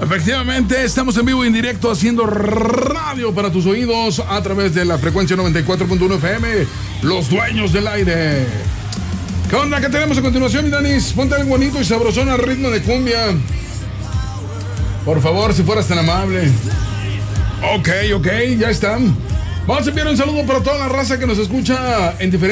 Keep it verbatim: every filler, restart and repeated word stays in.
Efectivamente, estamos en vivo y en directo haciendo radio para tus oídos a través de la frecuencia noventa y cuatro punto uno F M, los dueños del aire. ¿Qué onda? ¿Qué tenemos a continuación, mi Danis? Ponte algo bonito y sabrosón al ritmo de cumbia. Por favor, si fueras tan amable. Ok, ok, ya están. Vamos a enviar un saludo para toda la raza que nos escucha en diferentes